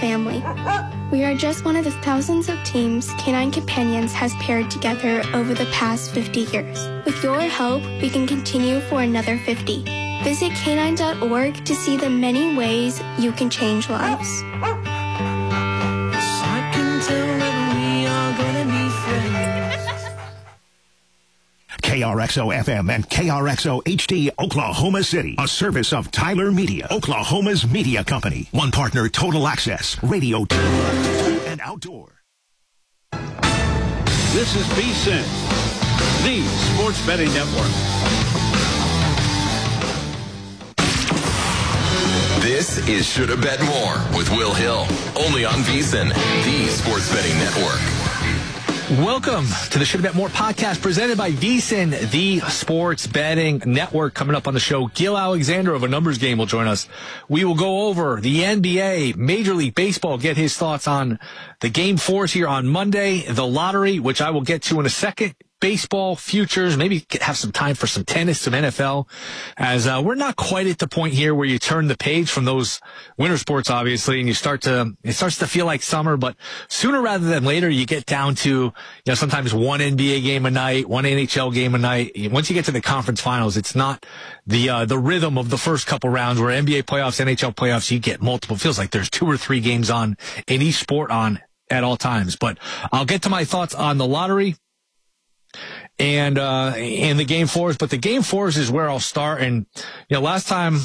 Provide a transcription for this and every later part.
family. We are just one of the thousands of teams Canine Companions has paired together over the past 50 years. With your help, we can continue for another 50. Visit canine.org to see the many ways you can change lives. I can tell that we are gonna be friends. KRXO FM and KRXO HD Oklahoma City, a service of Tyler Media, Oklahoma's media company. One partner, Total Access, radio and outdoor. This is VSiN, the sports betting network. This is Shoulda Bet More with Will Hill, only on VSiN, the sports betting network. Welcome to the Shoulda Bet More podcast presented by VSiN, the sports betting network. Coming up on the show, Gil Alexander of A Numbers Game will join us. We will go over the NBA, Major League Baseball, get his thoughts on the Game 4s here on Monday, the lottery, which I will get to in a second, baseball futures, maybe have some time for some tennis, some NFL, as we're not quite at the point here where you turn the page from those winter sports, obviously, and it starts to feel like summer, but sooner rather than later, you get down to, sometimes one NBA game a night, one NHL game a night. Once you get to the conference finals, it's not the rhythm of the first couple rounds where NBA playoffs, NHL playoffs, you get multiple. It feels like there's 2 or 3 games on in each sport on at all times, but I'll get to my thoughts on the lottery and the Game 4s, but the Game 4s is where I'll start. And last time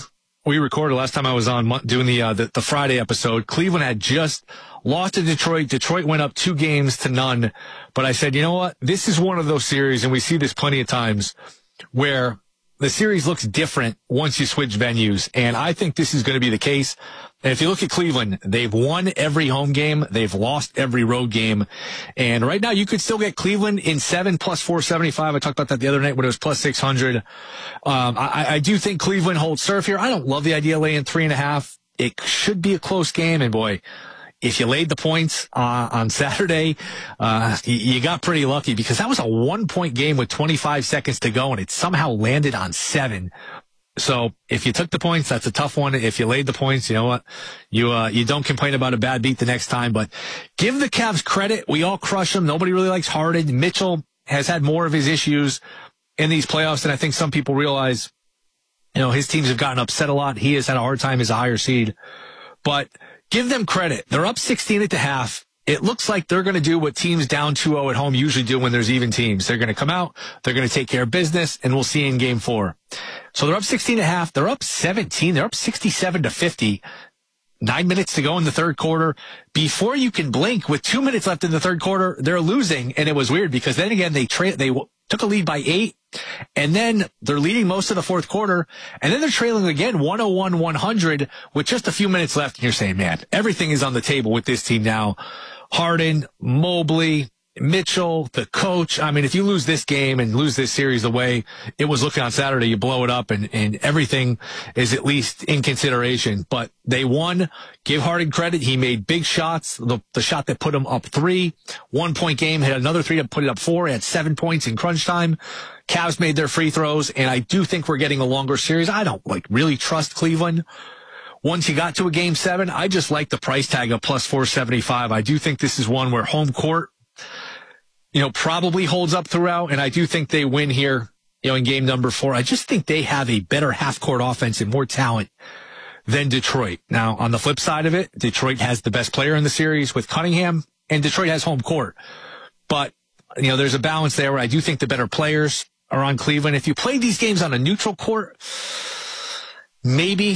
I was on doing the Friday episode, Cleveland had just lost to Detroit. Detroit went up 2-0. But I said, you know what? This is one of those series, and we see this plenty of times, where the series looks different once you switch venues. And I think this is going to be the case. And if you look at Cleveland, they've won every home game. They've lost every road game. And right now, you could still get Cleveland in 7 plus 475. I talked about that the other night when it was plus 600. I do think Cleveland holds serve here. I don't love the idea of laying 3.5. It should be a close game. And boy, if you laid the points on Saturday, you got pretty lucky, because that was a 1-point game with 25 seconds to go, and it somehow landed on 7. So if you took the points, that's a tough one. If you laid the points, you know what? You don't complain about a bad beat the next time. But give the Cavs credit. We all crush them. Nobody really likes Harden. Mitchell has had more of his issues in these playoffs than I think some people realize. His teams have gotten upset a lot. He has had a hard time as a higher seed. But give them credit. They're up 16 at the half. It looks like they're going to do what teams down 2-0 at home usually do when there's even teams. They're going to come out, they're going to take care of business, and we'll see in Game 4. So they're up 16 at half. They're up 17. They're up 67-50. 9 minutes to go in the third quarter. Before you can blink, with 2 minutes left in the third quarter, they're losing. And it was weird because then again, they took a lead by 8. And then they're leading most of the fourth quarter. And then they're trailing again 101-100 with just a few minutes left. And you're saying, man, everything is on the table with this team now. Harden, Mobley, Mitchell, the coach. I mean, if you lose this game and lose this series the way it was looking on Saturday, you blow it up and everything is at least in consideration. But they won. Give Harden credit. He made big shots. The shot that put him up 3, 1-point game, had another 3 to put it up 4, had 7 points in crunch time. Cavs made their free throws, and I do think we're getting a longer series. I don't really trust Cleveland. Once you got to a Game 7, I just like the price tag of plus 475. I do think this is one where home court, probably holds up throughout, and I do think they win here, in game number 4. I just think they have a better half-court offense and more talent than Detroit. Now, on the flip side of it, Detroit has the best player in the series with Cunningham, and Detroit has home court. But, there's a balance there where I do think the better players are on Cleveland. If you play these games on a neutral court, maybe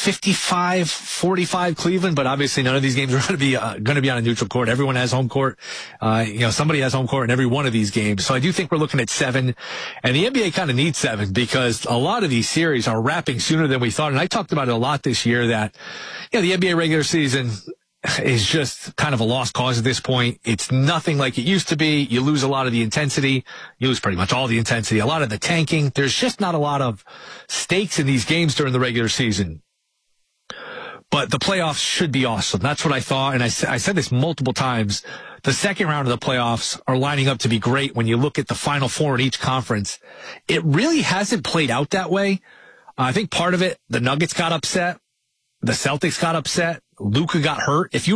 55-45 Cleveland, but obviously none of these games are going to be on a neutral court. Everyone has home court. Somebody has home court in every one of these games. So I do think we're looking at 7, and the NBA kind of needs 7 because a lot of these series are wrapping sooner than we thought. And I talked about it a lot this year that, the NBA regular season is just kind of a lost cause at this point. It's nothing like it used to be. You lose a lot of the intensity. You lose pretty much all the intensity, a lot of the tanking. There's just not a lot of stakes in these games during the regular season. But the playoffs should be awesome. That's what I thought. And I said this multiple times. The second round of the playoffs are lining up to be great when you look at the Final Four in each conference. It really hasn't played out that way. I think part of it, the Nuggets got upset. The Celtics got upset. Luka got hurt. If you